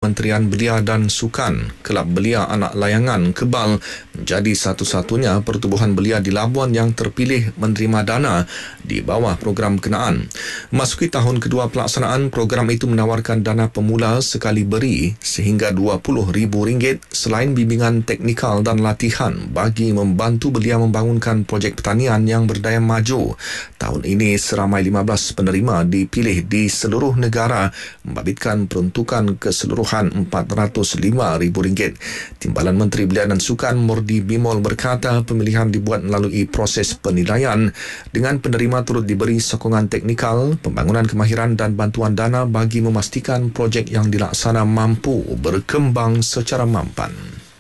Kementerian Belia dan Sukan. Kelab Belia Anak Layangan Kebal menjadi satu-satunya pertubuhan belia di Labuan yang terpilih menerima dana di bawah program kenaan. Memasuki tahun kedua pelaksanaan, program itu menawarkan dana pemula sekali beri sehingga RM20,000 selain bimbingan teknikal dan latihan bagi membantu belia membangunkan projek pertanian yang berdaya maju. Tahun ini seramai 15 penerima dipilih di seluruh negara membabitkan peruntukan keseluruhan RM405,000. Timbalan Menteri Belia dan Sukan Mordi Bimol berkata pemilihan dibuat melalui proses penilaian dengan penerima turut diberi sokongan teknikal, pembangunan kemahiran dan bantuan dana bagi memastikan projek yang dilaksana mampu berkembang secara mampan.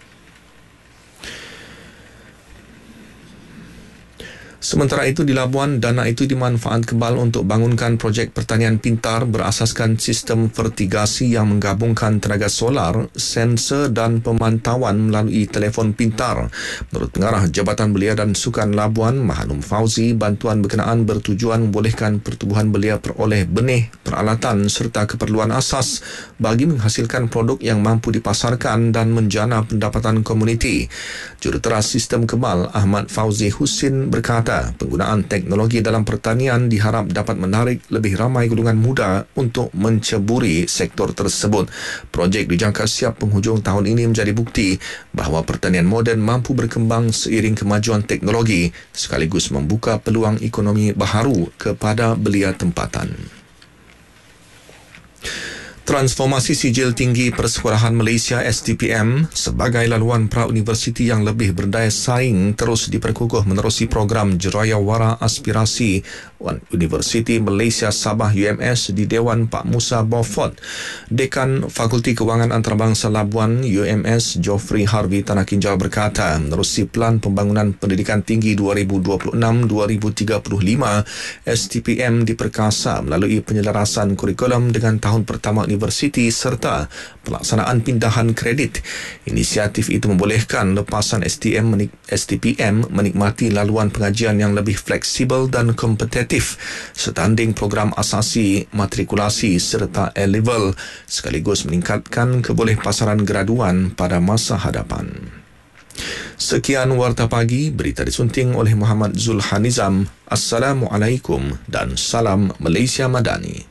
Sementara itu di Labuan, dana itu dimanfaat kebal untuk bangunkan projek pertanian pintar berasaskan sistem vertigasi yang menggabungkan tenaga solar, sensor dan pemantauan melalui telefon pintar. Menurut Pengarah Jabatan Belia dan Sukan Labuan, Mahanum Fauzi, bantuan berkenaan bertujuan membolehkan pertubuhan belia peroleh benih, peralatan serta keperluan asas bagi menghasilkan produk yang mampu dipasarkan dan menjana pendapatan komuniti. Jurutera Sistem Kebal Ahmad Fauzi Husin berkata, penggunaan teknologi dalam pertanian diharap dapat menarik lebih ramai golongan muda untuk menceburi sektor tersebut. Projek dijangka siap penghujung tahun ini menjadi bukti bahawa pertanian moden mampu berkembang seiring kemajuan teknologi sekaligus membuka peluang ekonomi baharu kepada belia tempatan. Transformasi Sijil Tinggi Persekolahan Malaysia STPM sebagai laluan pra-universiti yang lebih berdaya saing terus diperkukuh menerusi program Jerayawara Aspirasi Universiti Malaysia Sabah UMS di Dewan Pak Musa Beaufort. Dekan Fakulti Kewangan Antarabangsa Labuan UMS Geoffrey Harvey Tanah Kinjal berkata menerusi Pelan Pembangunan Pendidikan Tinggi 2026-2035 STPM diperkasa melalui penyelarasan kurikulum dengan tahun pertama universiti serta pelaksanaan pindahan kredit. Inisiatif itu membolehkan lepasan STPM menikmati laluan pengajian yang lebih fleksibel dan kompetitif setanding program asasi, matrikulasi serta A-level sekaligus meningkatkan kebolehpasaran graduan pada masa hadapan. Sekian Warta Pagi, berita disunting oleh Muhammad Zulhanizam. Assalamualaikum dan salam Malaysia Madani.